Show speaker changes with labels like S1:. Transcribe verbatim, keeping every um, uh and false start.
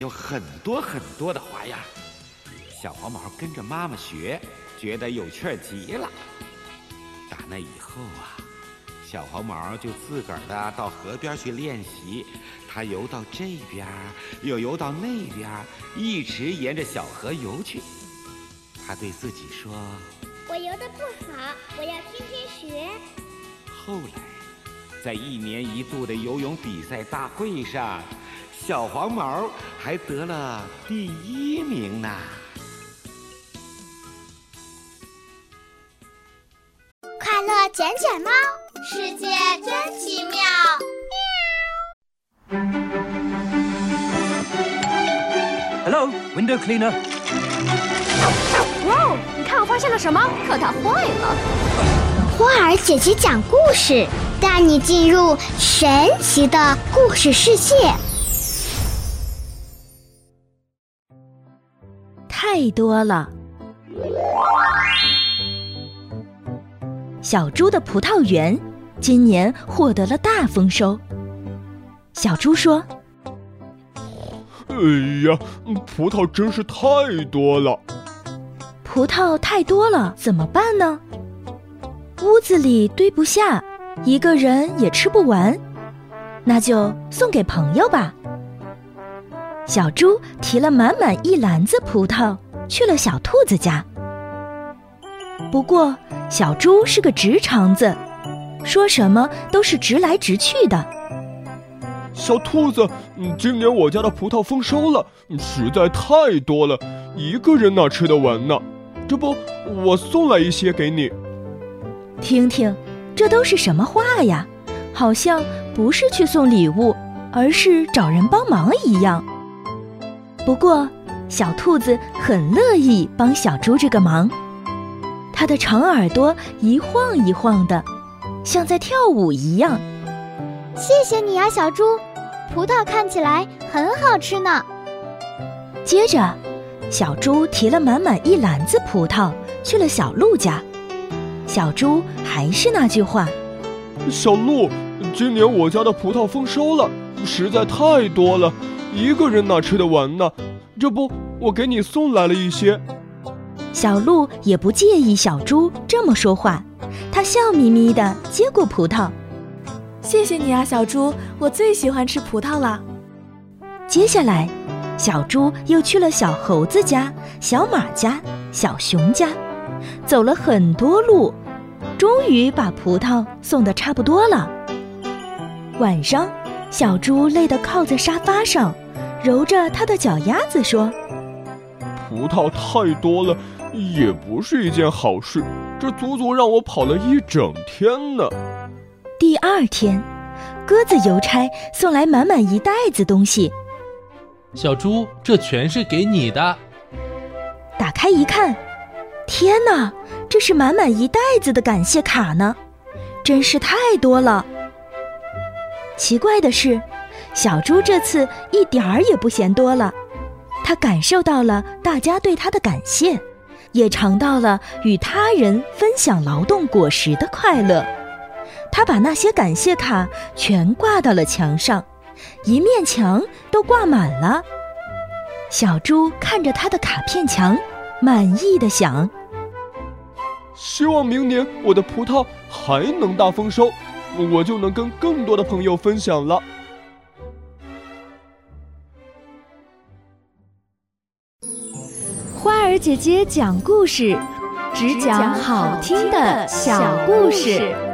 S1: 有很多很多的花样。小黄毛跟着妈妈学，觉得有趣极了。打那以后啊，小黄毛就自个儿的到河边去练习。他游到这边，又游到那边，一直沿着小河游去。他对自己说：“
S2: 我游得不好，我要天天学。”
S1: 后来，在一年一度的游泳比赛大会上，小黄毛还得了第一名呢。
S2: 快乐捡捡猫，世界真奇妙。
S3: Hello, window cleaner.
S4: 哇哦，你看我发现了什么？可它坏了。
S2: 花儿姐姐讲故事，带你进入神奇的故事世界。
S5: 太多了。小猪的葡萄园今年获得了大丰收。小猪说：“
S6: 哎呀，葡萄真是太多了。”
S5: 葡萄太多了怎么办呢？屋子里堆不下，一个人也吃不完，那就送给朋友吧。小猪提了满满一篮子葡萄去了小兔子家。不过小猪是个直肠子，说什么都是直来直去的。
S6: 小兔子，今年我家的葡萄丰收了，实在太多了，一个人哪吃得完呢？这不，我送来一些给你。
S5: 听听，这都是什么话呀？好像不是去送礼物，而是找人帮忙一样。不过，小兔子很乐意帮小猪这个忙。它的长耳朵一晃一晃的，像在跳舞一样。
S2: 谢谢你啊，小猪，葡萄看起来很好吃呢。
S5: 接着，小猪提了满满一篮子葡萄去了小鹿家。小猪还是那句话：“
S6: 小鹿，今年我家的葡萄丰收了，实在太多了，一个人哪吃得完呢？这不，我给你送来了一些。”
S5: 小鹿也不介意小猪这么说话，他笑眯眯地接过葡萄。
S7: 谢谢你啊，小猪，我最喜欢吃葡萄了。
S5: 接下来，小猪又去了小猴子家、小马家、小熊家，走了很多路，终于把葡萄送得差不多了。晚上，小猪累得靠在沙发上，揉着他的脚丫子说：“
S6: 葡萄太多了，也不是一件好事，这足足让我跑了一整天呢。”
S5: 第二天，鸽子邮差送来满满一袋子东西。
S8: 小猪，这全是给你的。
S5: 打开一看，天哪，这是满满一袋子的感谢卡呢，真是太多了。奇怪的是，小猪这次一点儿也不嫌多了，他感受到了大家对他的感谢，也尝到了与他人分享劳动果实的快乐。他把那些感谢卡全挂到了墙上，一面墙都挂满了。小猪看着他的卡片墙，满意的想：
S6: 希望明年我的葡萄还能大丰收，我就能跟更多的朋友分享了。
S7: 花儿姐姐讲故事，只讲好听的小故事。